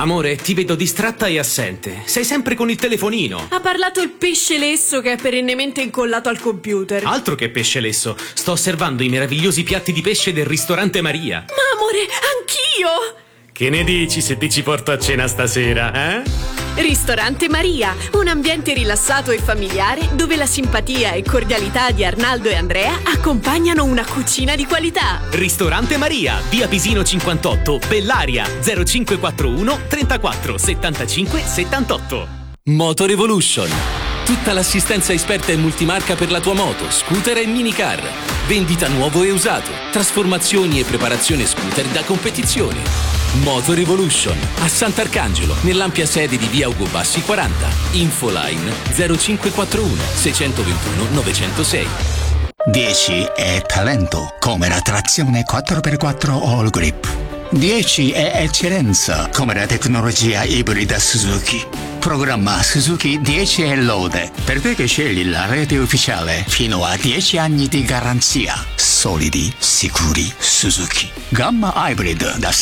Amore, ti vedo distratta e assente. Sei sempre con il telefonino. Ha parlato il pesce lesso che è perennemente incollato al computer. Altro che pesce lesso. Sto osservando i meravigliosi piatti di pesce del ristorante Maria. Ma amore, anch'io! Che ne dici se ti ci porto a cena stasera, eh? Ristorante Maria, un ambiente rilassato e familiare dove la simpatia e cordialità di Arnaldo e Andrea accompagnano una cucina di qualità. Ristorante Maria, via Pisino 58, Bellaria, 0541 34 75 78. Motor Evolution. Tutta l'assistenza esperta e multimarca per la tua moto, scooter e minicar. Vendita nuovo e usato. Trasformazioni e preparazione scooter da competizione. Motor Evolution a Sant'Arcangelo, nell'ampia sede di via Ugo Bassi 40. Infoline 0541 621 906. 10 è talento, come la trazione 4x4 All Grip. 10 è eccellenza, come la tecnologia ibrida Suzuki. Programma Suzuki 10 è lode, per te che scegli la rete ufficiale fino a 10 anni di garanzia. Solidi, sicuri, Suzuki. Gamma Hybrid da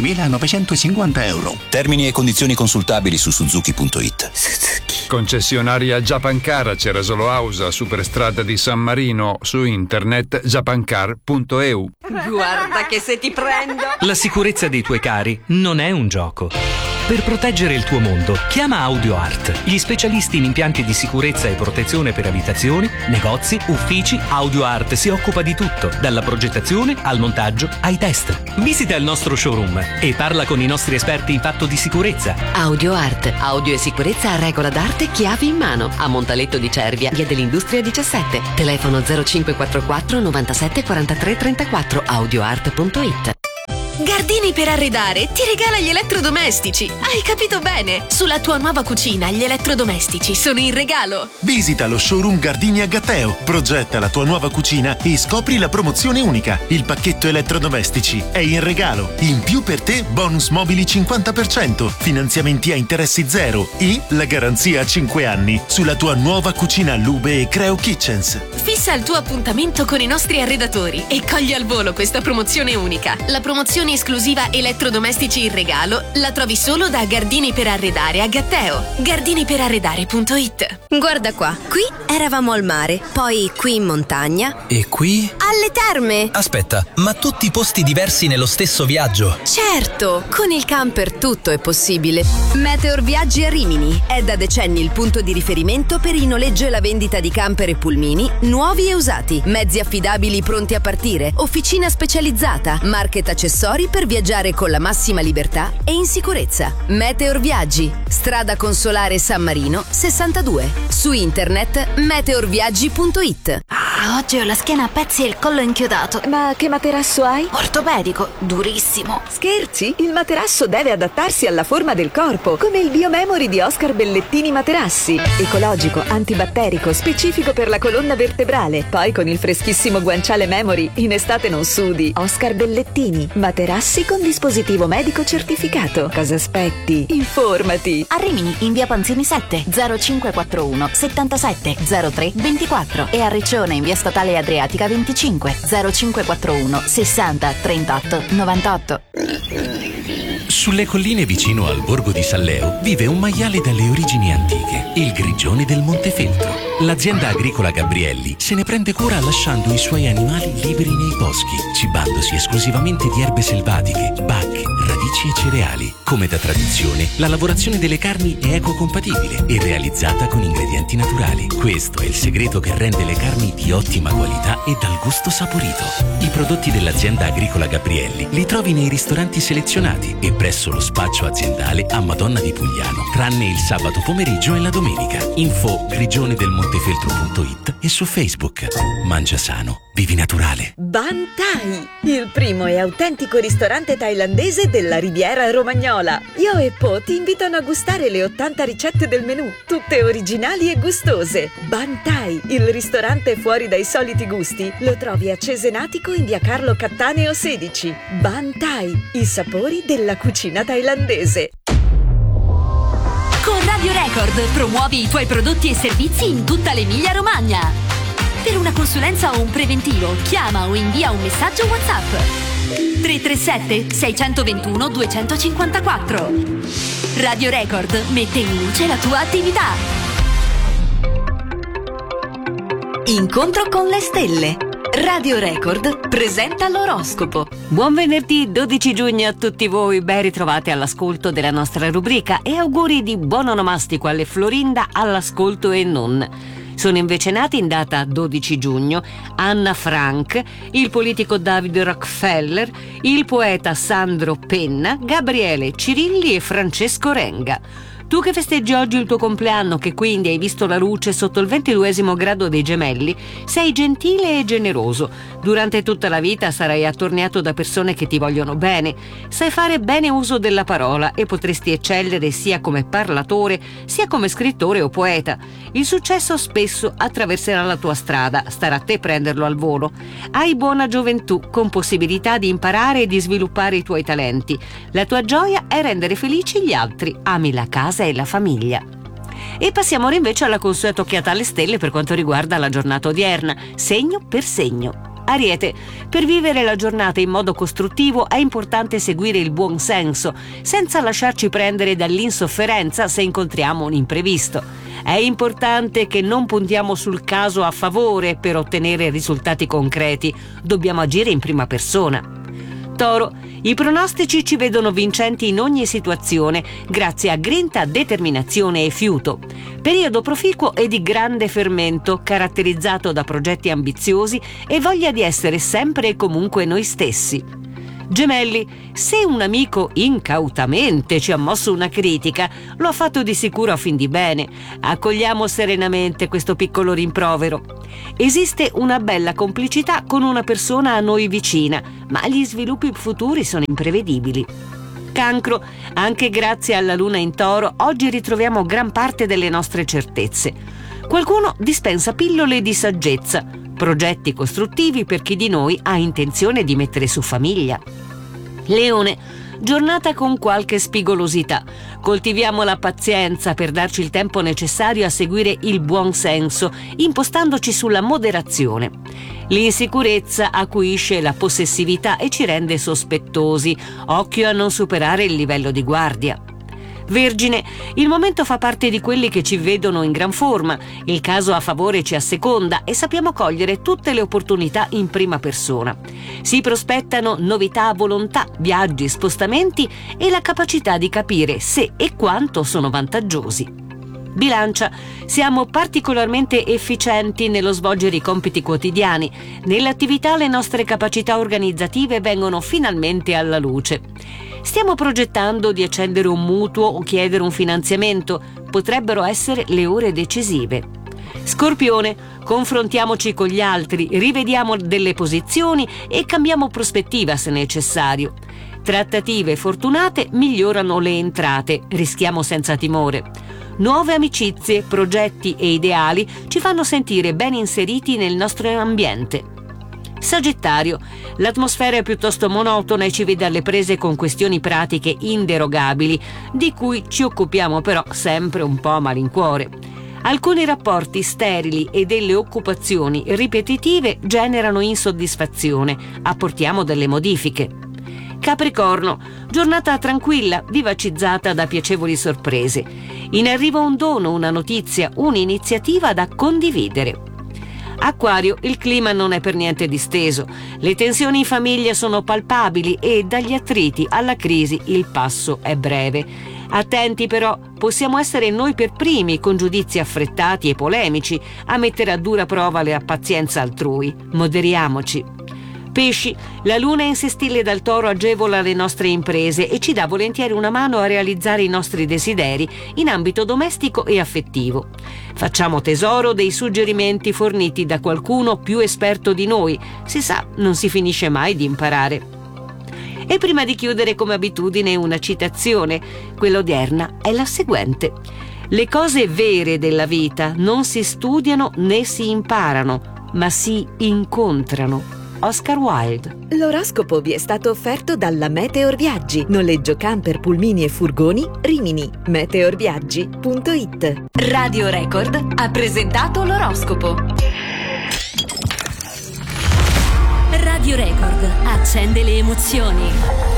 16.950 euro. Termini e condizioni consultabili su suzuki.it. Suzuki. Concessionaria Japancar, Cerasolo Ausa, Superstrada di San Marino, su internet japancar.eu. Guarda che se ti prendo! La sicurezza dei tuoi cari non è un gioco. Per proteggere il tuo mondo, chiama AudioArt, gli specialisti in impianti di sicurezza e protezione per abitazioni, negozi, uffici. AudioArt si occupa di tutto, dalla progettazione al montaggio ai test. Visita il nostro showroom e parla con i nostri esperti in fatto di sicurezza. AudioArt, audio e sicurezza a regola d'arte, chiavi in mano. A Montaletto di Cervia, via dell'Industria 17. Telefono 0544 97 43 34. audioart.it. Gardini per arredare ti regala gli elettrodomestici. Hai capito bene? Sulla tua nuova cucina gli elettrodomestici sono in regalo. Visita lo showroom Gardini a Gatteo, progetta la tua nuova cucina e scopri la promozione unica. Il pacchetto elettrodomestici è in regalo. In più per te bonus mobili 50%, finanziamenti a interessi zero e la garanzia a 5 anni sulla tua nuova cucina Lube e Creo Kitchens. Fissa il tuo appuntamento con i nostri arredatori e cogli al volo questa promozione unica. La promozione esclusiva elettrodomestici in regalo la trovi solo da Gardini per Arredare a Gatteo. gardiniperarredare.it. Guarda qua, qui eravamo al mare, poi qui in montagna E qui? alle terme. Aspetta, ma tutti posti diversi nello stesso viaggio? Certo, con il camper tutto è possibile. Meteor Viaggi a Rimini è da decenni il punto di riferimento per il noleggio e la vendita di camper e pulmini nuovi e usati, mezzi affidabili pronti a partire, officina specializzata, market accessori per viaggiare con la massima libertà e in sicurezza. Meteor Viaggi, strada Consolare San Marino 62. Su internet meteorviaggi.it. Oggi ho la schiena a pezzi e il collo inchiodato. Ma che materasso hai? Ortopedico, durissimo. Scherzi? Il materasso deve adattarsi alla forma del corpo, come il Biomemory di Oscar Bellettini Materassi. Ecologico, antibatterico, specifico per la colonna vertebrale. Poi con il freschissimo guanciale Memory, in estate non sudi. Oscar Bellettini, materassi con dispositivo medico certificato. Cosa aspetti? Informati. A Rimini, in via Panzini 7, 0541 77 03 24 e a Riccione, in via Statale Adriatica 25, 0541 60 38 98. Sulle colline vicino al borgo di Salleo vive un maiale dalle origini antiche, il grigione del Montefeltro. L'azienda agricola Gabrielli se ne prende cura lasciando i suoi animali liberi nei boschi, cibandosi esclusivamente di erbe selvatiche, bacche, radici e cereali. Come da tradizione, la lavorazione delle carni è ecocompatibile e realizzata con ingredienti naturali. Questo è il segreto che rende le carni di ottima qualità e dal gusto saporito. I prodotti dell'azienda agricola Gabrielli li trovi nei ristoranti selezionati e presso lo spaccio aziendale a Madonna di Pugliano, tranne il sabato pomeriggio e la domenica. Info grigionedelmontefeltro.it e su Facebook. Mangia sano, vivi naturale. Ban Thai, il primo e autentico ristorante thailandese della Riviera Romagnola. Io e Po ti invitano a gustare le 80 ricette del menù, tutte originali e gustose. Ban Thai, il ristorante fuori dai soliti gusti, lo trovi a Cesenatico in via Carlo Cattaneo 16. Ban Thai, i sapori della cucina thailandese. Con Radio Record promuovi i tuoi prodotti e servizi in tutta l'Emilia-Romagna. Per una consulenza o un preventivo, chiama o invia un messaggio WhatsApp 337 621 254. Radio Record mette in luce la tua attività. Incontro con le stelle. Radio Record presenta l'oroscopo. Buon venerdì 12 giugno a tutti voi, ben ritrovati all'ascolto della nostra rubrica e auguri di buon onomastico alle Florinda all'ascolto e non. Sono invece nati in data 12 giugno Anna Frank, il politico David Rockefeller, il poeta Sandro Penna, Gabriele Cirilli e Francesco Renga. Tu che festeggi oggi il tuo compleanno, che quindi hai visto la luce sotto il 22° grado dei Gemelli, sei gentile e generoso. Durante tutta la vita sarai attorniato da persone che ti vogliono bene. Sai fare bene uso della parola e potresti eccellere sia come parlatore sia come scrittore o poeta. Il successo spesso attraverserà la tua strada, starà a te prenderlo al volo. Hai buona gioventù, con possibilità di imparare e di sviluppare i tuoi talenti. La tua gioia è rendere felici gli altri. Ami la casa e la famiglia. E passiamo ora invece alla consueta occhiata alle stelle per quanto riguarda la giornata odierna, segno per segno. Ariete, per vivere la giornata in modo costruttivo è importante seguire il buon senso, senza lasciarci prendere dall'insofferenza se incontriamo un imprevisto. È importante che non puntiamo sul caso a favore per ottenere risultati concreti, dobbiamo agire in prima persona. Toro, i pronostici ci vedono vincenti in ogni situazione grazie a grinta, determinazione e fiuto. Periodo proficuo e di grande fermento, caratterizzato da progetti ambiziosi e voglia di essere sempre e comunque noi stessi. Gemelli, se un amico incautamente ci ha mosso una critica, lo ha fatto di sicuro a fin di bene. Accogliamo serenamente questo piccolo rimprovero. Esiste una bella complicità con una persona a noi vicina, ma gli sviluppi futuri sono imprevedibili. Cancro, anche grazie alla luna in Toro, oggi ritroviamo gran parte delle nostre certezze. Qualcuno dispensa pillole di saggezza, progetti costruttivi per chi di noi ha intenzione di mettere su famiglia. Leone, giornata con qualche spigolosità. Coltiviamo la pazienza per darci il tempo necessario a seguire il buon senso, impostandoci sulla moderazione. L'insicurezza acuisce la possessività e ci rende sospettosi. Occhio a non superare il livello di guardia. Vergine, il momento fa parte di quelli che ci vedono in gran forma, il caso a favore ci asseconda e sappiamo cogliere tutte le opportunità in prima persona. Si prospettano novità a volontà, viaggi, spostamenti e la capacità di capire se e quanto sono vantaggiosi. Bilancia, siamo particolarmente efficienti nello svolgere i compiti quotidiani. Nell'attività le nostre capacità organizzative vengono finalmente alla luce. Stiamo progettando di accendere un mutuo o chiedere un finanziamento. Potrebbero essere le ore decisive. Scorpione, confrontiamoci con gli altri, rivediamo delle posizioni e cambiamo prospettiva se necessario. Trattative fortunate migliorano le entrate, rischiamo senza timore. Nuove amicizie, progetti e ideali ci fanno sentire ben inseriti nel nostro ambiente. Sagittario, l'atmosfera è piuttosto monotona e ci vede alle prese con questioni pratiche inderogabili, di cui ci occupiamo però sempre un po' a malincuore. Alcuni rapporti sterili e delle occupazioni ripetitive generano insoddisfazione, apportiamo delle modifiche. Capricorno, giornata tranquilla, vivacizzata da piacevoli sorprese. In arrivo un dono, una notizia, un'iniziativa da condividere. Acquario, il clima non è per niente disteso. Le tensioni in famiglia sono palpabili e dagli attriti alla crisi il passo è breve. Attenti però, possiamo essere noi per primi, con giudizi affrettati e polemici, a mettere a dura prova la pazienza altrui. Moderiamoci. Pesci, la luna in sestile dal Toro agevola le nostre imprese e ci dà volentieri una mano a realizzare i nostri desideri in ambito domestico e affettivo. Facciamo tesoro dei suggerimenti forniti da qualcuno più esperto di noi. Si sa, non si finisce mai di imparare. E prima di chiudere, come abitudine, una citazione. Quella odierna è la seguente: le cose vere della vita non si studiano né si imparano, ma si incontrano. Oscar Wilde. L'oroscopo vi è stato offerto dalla Meteor Viaggi, noleggio camper, pulmini e furgoni, Rimini. meteorviaggi.it. Radio Record ha presentato l'oroscopo. Radio Record accende le emozioni.